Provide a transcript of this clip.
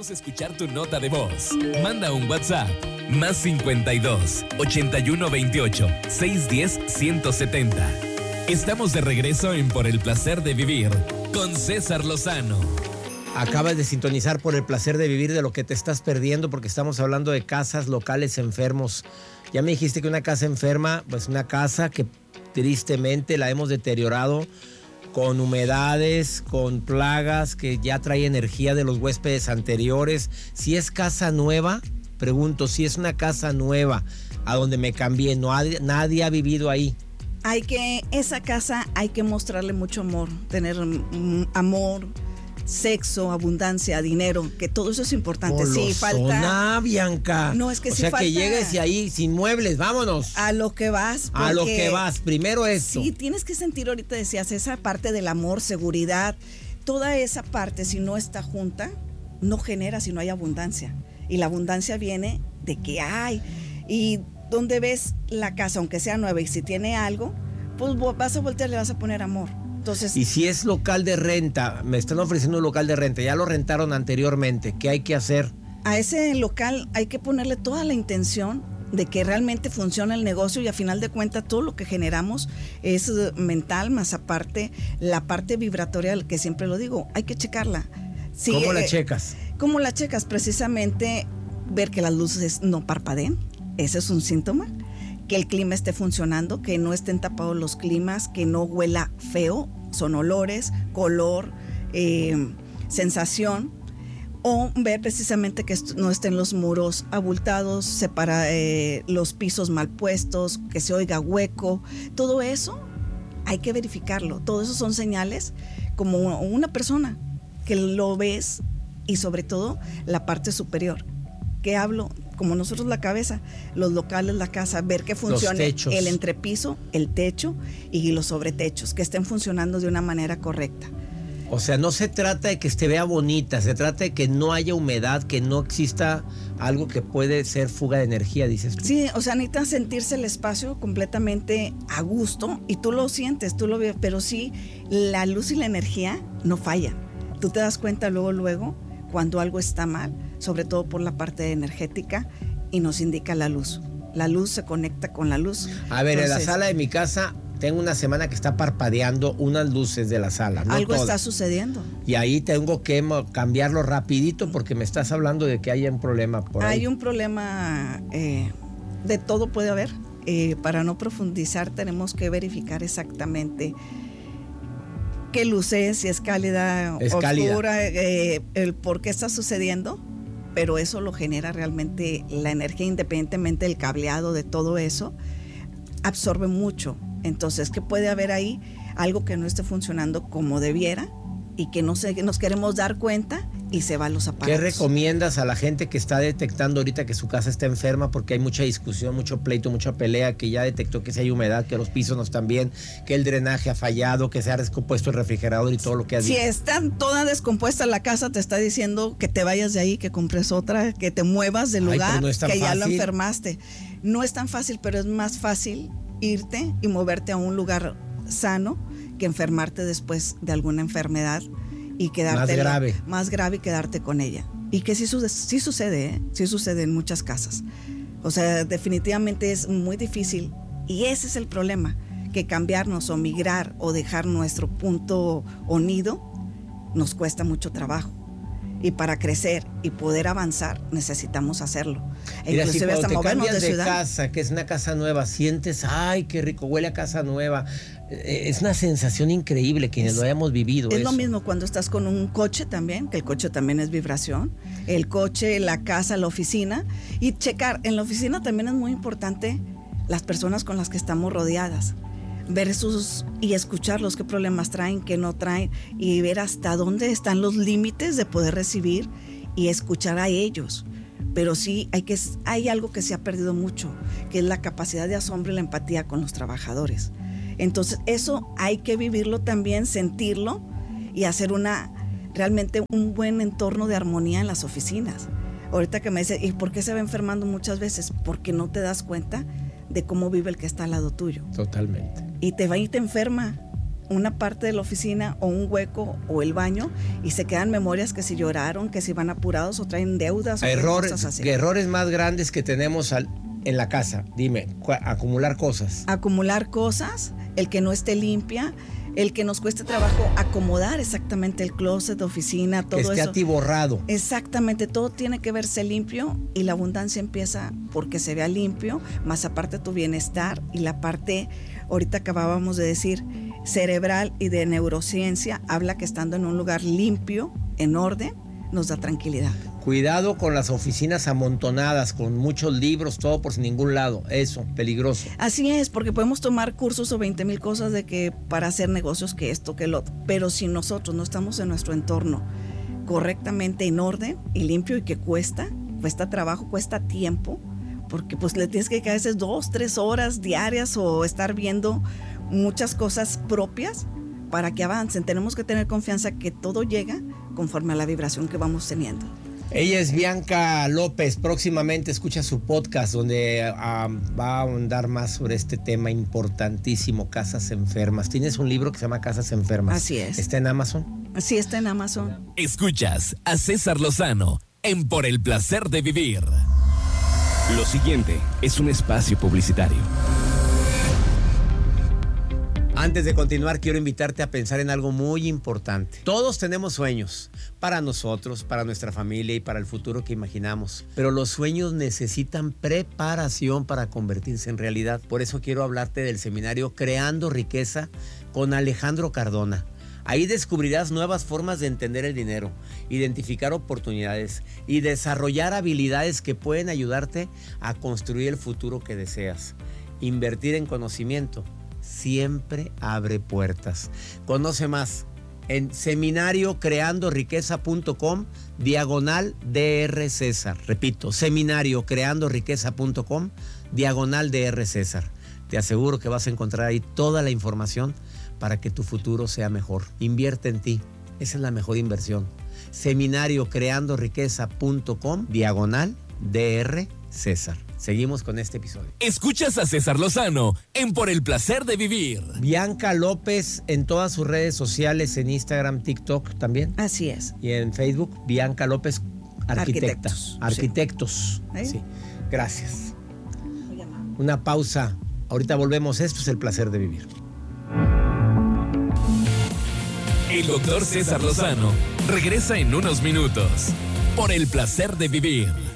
Queremos escuchar tu nota de voz. Manda un WhatsApp. Más 52 81 28 610 170. Estamos de regreso en Por el Placer de Vivir con César Lozano. Acabas de sintonizar Por el Placer de Vivir, de lo que te estás perdiendo, porque estamos hablando de casas locales enfermos. Ya me dijiste que una casa enferma, pues una casa que tristemente la hemos deteriorado con humedades, con plagas, que ya trae energía de los huéspedes anteriores. Si es casa nueva, pregunto, si es una casa nueva a donde me cambié, nadie ha vivido ahí. Esa casa hay que mostrarle mucho amor, tener amor, sexo, abundancia, dinero, que todo eso es importante. Sí, falta. Bianca. No, es que o sí sea, falta. que llegues y ahí sin muebles, vámonos. A lo que vas. A lo que vas, primero esto. Sí, tienes que sentir, ahorita decías, esa parte del amor, seguridad, toda esa parte, si no está junta, no genera si no hay abundancia. Y la abundancia viene de que hay. Y donde ves la casa, aunque sea nueva, y si tiene algo, pues vas a voltear, le vas a poner amor. Entonces, y si es local de renta, me están ofreciendo un local de renta, ya lo rentaron anteriormente, ¿qué hay que hacer? A ese local hay que ponerle toda la intención de que realmente funcione el negocio, y a final de cuentas todo lo que generamos es mental, más aparte la parte vibratoria, que siempre lo digo, hay que checarla. Sí, ¿cómo la checas? ¿Cómo la checas? Precisamente ver que las luces no parpadeen, ese es un síntoma. Que el clima esté funcionando, que no estén tapados los climas, que no huela feo, son olores, color, sensación, o ver precisamente que no estén los muros abultados, los pisos mal puestos, que se oiga hueco. Todo eso hay que verificarlo. Todo eso son señales como una persona que lo ves, y sobre todo la parte superior. ¿Qué hablo? Como nosotros la cabeza, los locales, la casa, ver que funcione el entrepiso, el techo y los sobretechos, que estén funcionando de una manera correcta. O sea, no se trata de que se vea bonita, se trata de que no haya humedad, que no exista algo que puede ser fuga de energía, dices tú. Sí, o sea, necesitan sentirse el espacio completamente a gusto, y tú lo sientes, tú lo ves, pero sí, la luz y la energía no fallan. Tú te das cuenta luego, cuando algo está mal, sobre todo por la parte energética, y nos indica la luz. La luz se conecta con la luz. A ver, en la sala de mi casa tengo una semana que está parpadeando unas luces de la sala. No algo todas. Está sucediendo. Y ahí tengo que cambiarlo rapidito, porque me estás hablando de que hay un problema por ahí. Hay un problema, de todo puede haber. Para no profundizar, tenemos que verificar exactamente qué luz es, si es cálida, oscura, el por qué está sucediendo, pero eso lo genera realmente la energía, independientemente del cableado, de todo eso, absorbe mucho. Entonces, ¿qué puede haber ahí? Algo que no esté funcionando como debiera, y que nos queremos dar cuenta, y se van los aparatos. ¿Qué recomiendas a la gente que está detectando ahorita que su casa está enferma? Porque hay mucha discusión, mucho pleito, mucha pelea, que ya detectó que si hay humedad, que los pisos no están bien, que el drenaje ha fallado, que se ha descompuesto el refrigerador y todo lo que has dicho. Si está toda descompuesta la casa, te está diciendo que te vayas de ahí, que compres otra, que te muevas del lugar, no es tan que fácil. Ya lo enfermaste. No es tan fácil, pero es más fácil irte y moverte a un lugar sano que enfermarte después de alguna enfermedad y quedarte más grave y quedarte con ella. Y que sí sucede en muchas casas. O sea, definitivamente es muy difícil, y ese es el problema, que cambiarnos o migrar o dejar nuestro punto o nido nos cuesta mucho trabajo. Y para crecer y poder avanzar necesitamos hacerlo. Mira, si cuando te cambias de casa, que es una casa nueva, sientes, ay, qué rico, huele a casa nueva. Es una sensación increíble, quienes lo hayamos vivido. Es lo mismo cuando estás con un coche también, que el coche también es vibración. El coche, la casa, la oficina. Y checar, en la oficina también es muy importante las personas con las que estamos rodeadas. Versus y escucharlos, qué problemas traen, qué no traen, y ver hasta dónde están los límites de poder recibir y escuchar a ellos. Pero sí hay algo que se ha perdido mucho, que es la capacidad de asombro y la empatía con los trabajadores. Entonces eso hay que vivirlo también, sentirlo, y hacer realmente un buen entorno de armonía en las oficinas. Ahorita que me dice, ¿y por qué se va enfermando muchas veces? Porque no te das cuenta de cómo vive el que está al lado tuyo. Totalmente. Y te va y te enferma. una parte de la oficina o un hueco o el baño y se quedan memorias que si lloraron, que si van apurados o traen deudas o cosas así. Errores más grandes que tenemos en la casa, dime, acumular cosas. Acumular cosas, el que no esté limpia, el que nos cueste trabajo acomodar exactamente el closet de oficina, todo eso. Que esté atiborrado. Exactamente, todo tiene que verse limpio y la abundancia empieza porque se vea limpio, más aparte tu bienestar y la parte, ahorita acabábamos de decir, cerebral y de neurociencia, habla que estando en un lugar limpio, en orden, nos da tranquilidad. Cuidado con las oficinas amontonadas, con muchos libros, todo por ningún lado. Eso, peligroso. Así es, porque podemos tomar cursos o 20,000 cosas de que para hacer negocios, que esto, que lo otro. Pero si nosotros no estamos en nuestro entorno correctamente en orden y limpio y que cuesta trabajo, cuesta tiempo, porque pues le tienes que dedicar a veces 2-3 horas diarias o estar viendo muchas cosas propias para que avancen. Tenemos que tener confianza que todo llega conforme a la vibración que vamos teniendo. Ella es Bianca López. Próximamente escucha su podcast donde va a ahondar más sobre este tema importantísimo, casas enfermas. Tienes un libro que se llama Casas Enfermas. Así es. ¿Está en Amazon? Sí, está en Amazon. Escuchas a César Lozano en Por el Placer de Vivir. Lo siguiente es un espacio publicitario. Antes de continuar, quiero invitarte a pensar en algo muy importante. Todos tenemos sueños, para nosotros, para nuestra familia y para el futuro que imaginamos. Pero los sueños necesitan preparación para convertirse en realidad. Por eso quiero hablarte del seminario Creando Riqueza con Alejandro Cardona. Ahí descubrirás nuevas formas de entender el dinero, identificar oportunidades y desarrollar habilidades que pueden ayudarte a construir el futuro que deseas. Invertir en conocimiento siempre abre puertas. Conoce más en seminariocreandoriqueza.com/Dr. César. Repito, seminariocreandoriqueza.com/Dr. César. Te aseguro que vas a encontrar ahí toda la información para que tu futuro sea mejor. Invierte en ti. Esa es la mejor inversión. seminariocreandoriqueza.com/Dr. César. Seguimos con este episodio. Escuchas a César Lozano en Por el Placer de Vivir. Bianca López en todas sus redes sociales, en Instagram, TikTok también. Así es. Y en Facebook, Bianca López, arquitecta. Arquitectos. Sí. Gracias. Una pausa. Ahorita volvemos. Esto es El Placer de Vivir. El doctor César Lozano regresa en unos minutos. Por el Placer de Vivir.